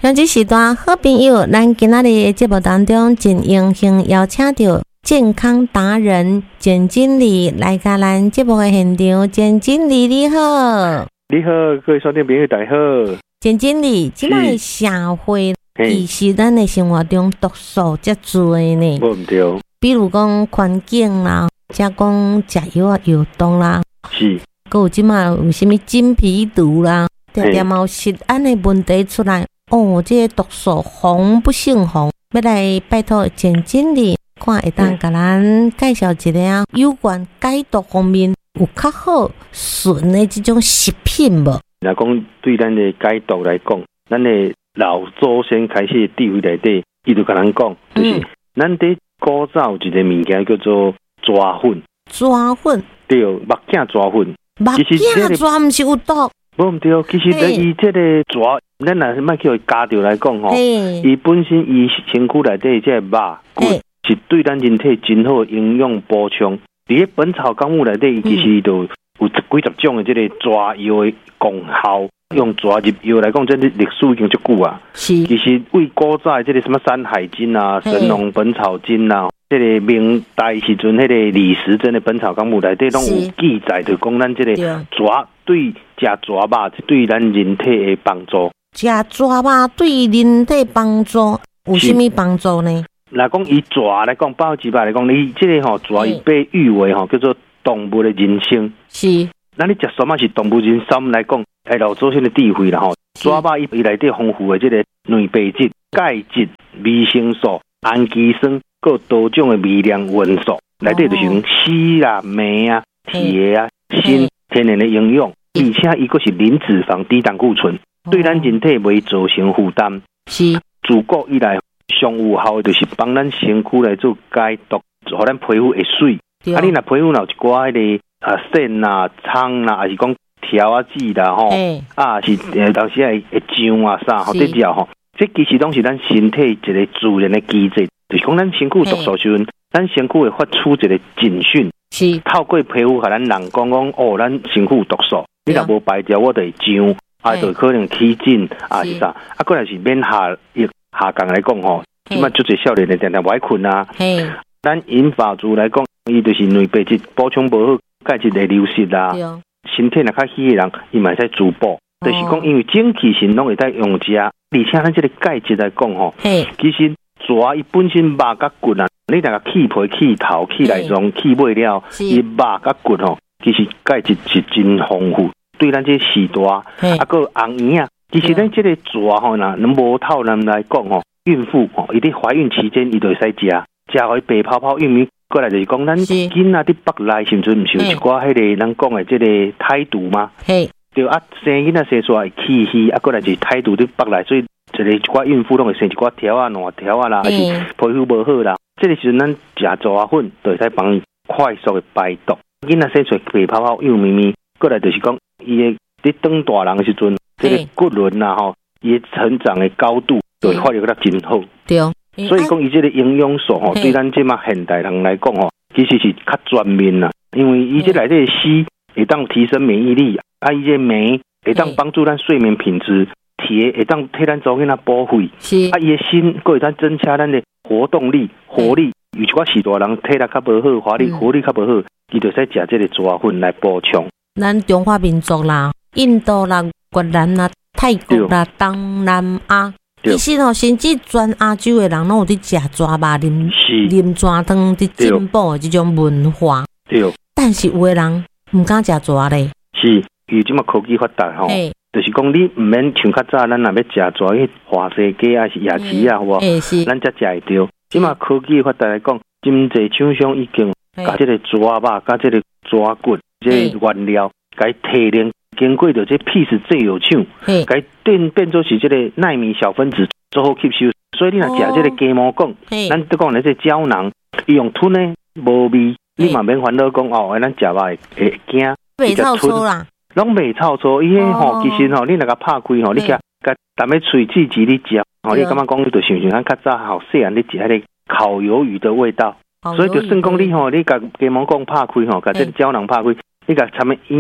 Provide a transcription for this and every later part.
像这时段好朋友，咱今仔日的节目当中，真荣幸邀请到健康达人简经理来到咱节目的现场。简经理你好。 你好，各位收听朋友大家好。 简经理，即摆社会其实咱的生活中毒素遮多呢， 无毋对。 比如讲环境啦，加讲食药啊、药毒啦， 是。 还有即摆有啥物金皮毒啦，常常有食安的问题出来。哦，这个毒素红不胜红，要来拜托简经理，看会当甲咱介绍一下有关解毒方面有较好纯的这种食品无？ 若讲对咱的解毒来讲，咱的老祖先开始的智慧内底，伊就甲咱讲，就是咱伫古早有一个物件叫做抓粉。 抓粉？ 对，目镜抓粉。 目镜抓毋是有毒？ 无毋对，其实伊这个抓，咱若是莫叫伊加掉来讲吼，伊本身伊身躯内底这个肉骨是对咱人体真好的营养补充。伫咧《本草纲目》内底，其实就有几十种的这个抓药的功效。用抓入药来讲，这历史已经足久啊。是，其实为古早的这个什么《山海经》啊、《神农本草经》啊。这个明代时阵，迄个李时珍的《本草纲目》内底拢有记载，就讲咱这个蛇对食蛇肉对咱人体的帮助。 食蛇肉对人体帮助有啥物帮助呢？ 来讲以蛇来讲，包几百来讲，你这个蛇伊被誉为叫做动物的人参。是，那你食什么是动物人参来讲，老祖先的智慧啦吼。蛇肉伊内底丰富的这个蛋白质、钙质、维生素、氨基酸。各多种的微量元素，内底就是硒啊、镁啊、铁啊、锌天然的营养，而且伊个是零脂肪、低胆固醇，对咱人体袂造成负担。是自古以来上有效的，就是帮咱身躯来做解毒，互咱皮肤会水。啊，你若皮肤有一寡迄个腺啊、疮啊，还是讲条啊痣啦吼，啊是当时会痒啊啥，或者叫吼，这其实拢是咱身体一个自然的机制。就是讲，咱身躯毒素时阵，咱身躯会发出一个警讯，是透过皮肤，和咱人讲哦，咱身躯有毒素，你若无排掉，我就会痒，啊，就可能起疹啊是啥，啊，过来是免下降来讲吼，即摆足侪少年的常常歹困啊，咱饮法主来讲，伊就是蛋白质补充无好，钙质会流失啦，身体若较虚的人，伊嘛会使滋补，就是讲，因为整体性拢会使用食，而且咱这个钙质来讲吼，其实。蛇伊本身肉甲骨啊，你若个去皮、去头、去内脏、去尾了，伊肉甲骨吼，其实钙质是真丰富，对咱这时代啊，个红圆啊，其实咱这个蛇吼，若无透咱来讲吼，孕妇吼，伊伫怀孕期间伊就会使食互伊白泡泡玉米，过来就是讲咱囡仔伫腹内甚至毋是有一寡迄个咱讲的这个胎毒吗？对啊，生囡仔生出来气虚，啊，过来就是胎毒伫腹内，所以。一寡孕妇拢会生一寡条啊、烂条啊啦，还是皮肤无好啦。这个时阵咱食蛇粉，就会使帮伊快速的排毒。囡仔生出来白泡泡、幼咪咪，过来就是讲伊的伫当大人的时阵，这个骨轮啦吼，伊的成长的高度就会发育得真好。对，所以讲伊这个营养素吼，对咱即马现代人来讲吼，其实是较全面啦。因为伊这内底的硒会当提升免疫力，啊，伊这镁会当帮助咱睡眠品质。铁会当替咱做囡仔保肺，啊，伊的锌佫会当增加咱的活动力、活力。有一寡时大人体力较无好，活力较无好，伊就使食这个蛇粉来补充。 咱中华民族啦、印度啦、越南啦、泰国啦、东南亚，其实吼，甚至全亚洲的人拢有伫食蛇肉、啉蛇汤伫进步的这种文化。对，但是有的人毋敢食蛇咧。是，因为即马科技发达吼。就是讲，你唔免像较早，咱若要食蛇去华西鸡啊，是夜市啊，好无？咱才食会着。即马科技发达来讲，真侪厂商已经甲这个蛇肉、甲这个蛇骨、这个原料，甲伊提炼，经过着这 piece 最有厂，甲伊变做是这个奈米小分子，做好吸收。所以你若食这个鸡毛讲，咱都讲咧这胶囊，伊用吞呢无味，你嘛免烦恼讲哦，咱食肉会惊，袂臭臭啦。 拢袂臭臭，伊迄吼，其实吼，你若甲拍开吼，你甲踮咧喙齿质你食，吼，你感觉讲你就想咱较早吼细汉你食迄个烤鱿鱼的味道，所以就算讲你吼，你甲鸡毛讲拍开吼，甲这个胶囊拍开，你甲掺咩莺仔牛奶粉内底吼，互红莺仔食吼，伊的皮肤会白泡泡幼咪咪，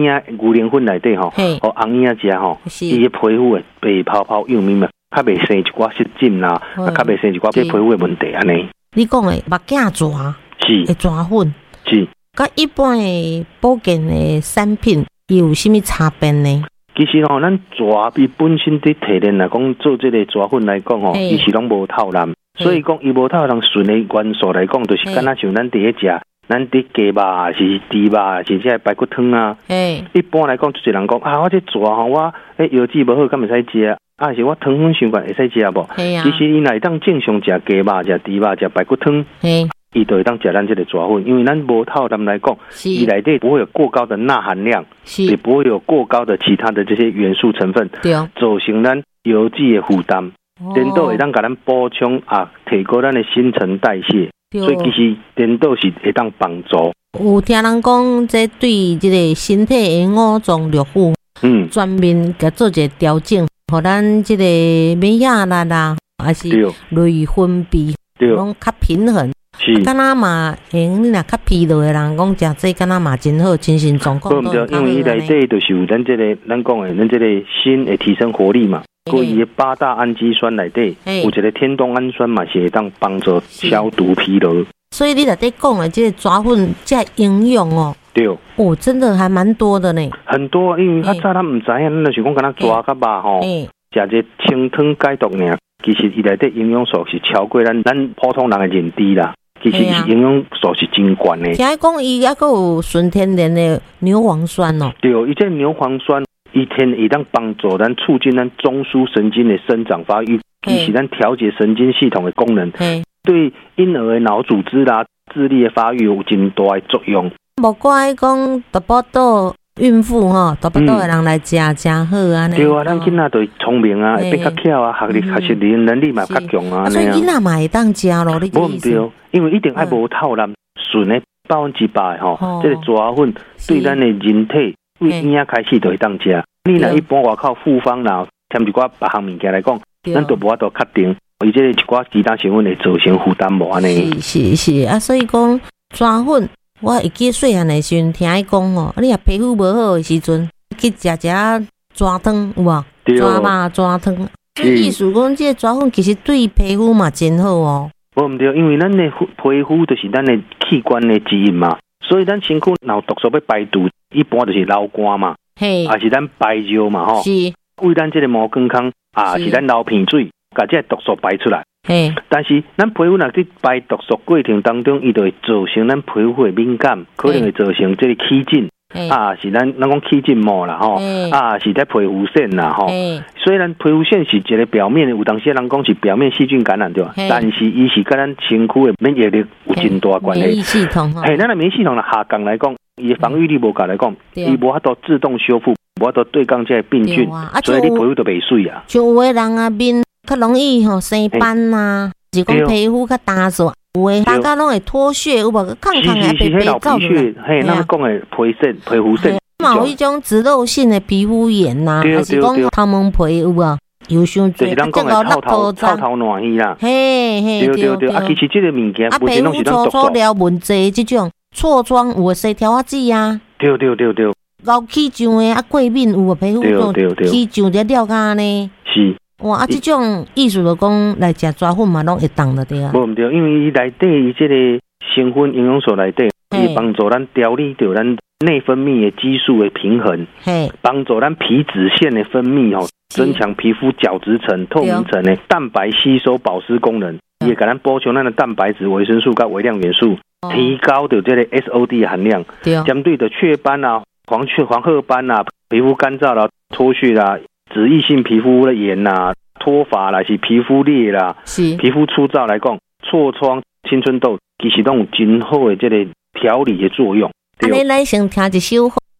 较袂生一寡湿疹啦，较袂生一寡这皮肤的问题安尼。 你讲的目镜蛇是的蛇粉是， 甲一般的保健的产品有啥物差别呢？ 其实吼，咱蛇伊本身伫提炼来讲做这个蛇粉来讲吼，伊是拢无透蓝，所以讲伊无透蓝纯的元素来讲，就是敢若像咱伫咧食。咱啲鸡肉啊，是猪肉啊，是这排骨汤啊。一般来讲，就是人讲啊，我这蛇吼，我药剂无好，敢袂使食啊？是我糖分伤悬，会使食无？其实伊若当正常食鸡肉、食猪肉、食排骨汤，伊就会当食咱这个蛇粉，因为咱无透蓝来讲，伊内底不会有过高的钠含量，也不会有过高的其他的这些元素成分，造成咱油脂的负担，颠倒会当甲咱补充啊，提高咱的新陈代谢。所以其实颠倒是会当帮助。 有听人讲，这对这个身体的五脏六腑，专门甲做一个调整，互咱这个免疫力啦，还是内分泌，拢较平衡。敢若嘛，你若较疲劳的人讲食这，敢若嘛真好，精神状况都因为伊内底就是有咱这个，咱讲的，咱这个心会提升活力嘛。所以8大氨基酸内底有一个天冬氨酸嘛，是会当帮助消毒疲劳。 所以你内底讲的这个蛇粉，这营养哦， 对哦，真的还蛮多的呢。 很多，因为较早咱唔知影，咱就是讲敢若蛇甲肉吼，食这清汤解毒尔。其实伊内底营养素是超过咱普通人的认知啦。其实营养素是真高的。 听讲伊还佫有纯天然的牛磺酸哦。 对，伊这牛磺酸。伊当帮助咱促进咱中枢神经的生长发育，以及咱调节神经系统的功能，对婴儿的脑组织啦、智力的发育有真大的作用。 无怪讲大肚肚孕妇吼，大肚肚的人来食真好啊。 对啊，咱囡仔就聪明啊，会变较巧啊，学习能力嘛较强啊。 所以囡仔嘛会当食咯，你无唔对，因为一定爱无透蓝纯的100%吼，这个蛇粉对咱的人体。为婴仔开始就会当食，你若一般外口复方啦，添一寡别项物件来讲，咱都无法度确定，伊这一寡其他成分会造成负担无安尼。 是啊，所以讲蛇粉，我会记细汉的时阵听伊讲哦，你若皮肤无好的时阵，去食蛇汤有无？蛇肉蛇汤，意思讲这蛇粉其实对皮肤嘛真好哦。 无唔对，因为咱的皮肤就是咱的器官的基因嘛。所以咱身躯若有毒素要排毒，一般就是流汗嘛，也是咱排尿嘛吼。为咱这个毛健康啊，是咱流鼻水，把这毒素排出来。但是咱皮肤若在排毒素过程当中，伊就会造成咱皮肤的敏感，可能会造成这个起疹啊，是咱讲起疹毛啦吼，啊是在皮肤腺啦吼。虽然皮肤腺是一个表面，有当时人讲是表面细菌感染对吧？但是伊是跟咱身躯的免疫力有真大关系。 免疫系统咱的免疫系统的下降来讲，伊的防御力无够来讲，伊无法度自动修复，无法度对抗这些病菌，所以你皮肤就袂水啊。 像有的人啊，面较容易吼生斑呐，是讲皮肤较干燥。有诶，大家拢会脱屑，有无？抗诶，白白照的。 嘿，咱讲诶皮肤腺。 嘛有迄种脂漏性的皮肤炎呐，还是讲头毛皮有无？有伤侪， 就是讲诶臭头烂去啦。 嘿， 对，啊，其实这个物件， 皮肤粗了问题，这种痤疮有诶洗条子啊。 对。 高起酱诶，啊过敏有诶皮肤种起酱在了干呢。 是。 哇，啊，这种意思就讲来食蛇粉嘛，拢会当的对啊。 无唔对，因为伊内底伊这个成分营养素内底，伊帮助咱调理着咱内分泌的激素的平衡，帮助咱皮脂腺的分泌吼，增强皮肤角质层、透明层的蛋白吸收保湿功能，也给咱补充咱的蛋白质、维生素跟微量元素，提高着这个 SOD 的含量，针对的雀斑啊、黄褐斑啊、皮肤干燥啦、脱屑啦。脂溢性皮肤的炎啦、脱发啦，是皮肤裂啦，皮肤粗糙来讲，痤疮、青春痘，其实都有真好的这个调理的作用。 安尼，咱先听一首